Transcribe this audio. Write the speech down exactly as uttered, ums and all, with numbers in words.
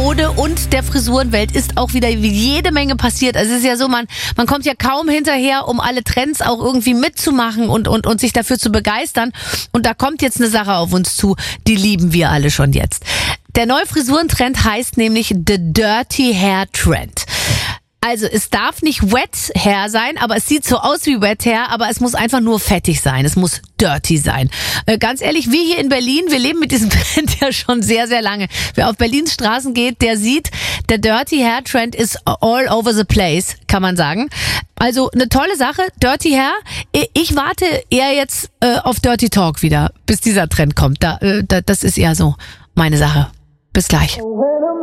Mode und der Frisurenwelt ist auch wieder jede Menge passiert. Also es ist ja so, man, man kommt ja kaum hinterher, um alle Trends auch irgendwie mitzumachen und, und, und sich dafür zu begeistern. Und da kommt jetzt eine Sache auf uns zu, die lieben wir alle schon jetzt. Der neue Frisurentrend heißt nämlich The Dirty Hair Trend. Also es darf nicht Wet Hair sein, aber es sieht so aus wie Wet Hair, aber es muss einfach nur fettig sein. Es muss dirty sein. Äh, ganz ehrlich, wir hier in Berlin, wir leben mit diesem Trend ja schon sehr, sehr lange. Wer auf Berlins Straßen geht, der sieht, der Dirty Hair Trend ist all over the place, kann man sagen. Also eine tolle Sache, Dirty Hair. Ich warte eher jetzt äh, auf Dirty Talk wieder, bis dieser Trend kommt. Da, äh, da, das ist eher so meine Sache. Bis gleich.